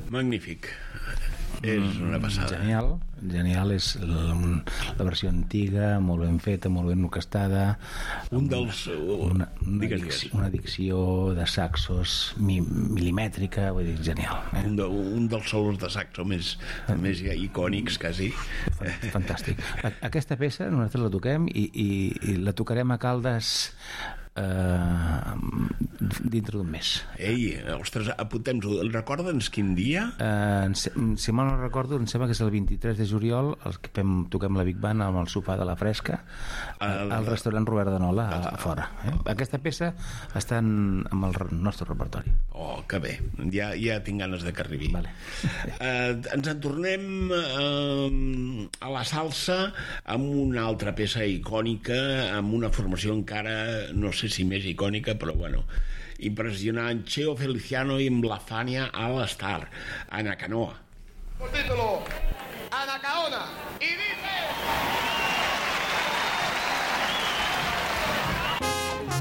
magnífic. És una passada. Genial, és la versió antiga, molt ben feta, molt ben orquestada, una dicció de saxos milimètrica, vull dir, genial. Un dels solos de saxo més icònics, quasi. Fantàstic. Aquesta peça nosaltres la toquem i la tocarem a Caldes dintre d'un mes. Ei, ostres, apuntem-ho. Recorda'ns quin dia? Si mal no recordo, em sembla que és el 23 de juliol, toquem la Big Band amb el sopar de la fresca al restaurant Robert de Nola a fora. Aquesta peça està amb el nostre repertori. Oh, que bé, ja tinc ganes de que arribi. Vale. Ens en tornem a la salsa amb una altra peça icònica, amb una formació encara, no sé si més icònica, però bueno, impressionant. Cheo Feliciano i amb la Fania All Star, Anacanoa. Por título, Anacaona, y dice...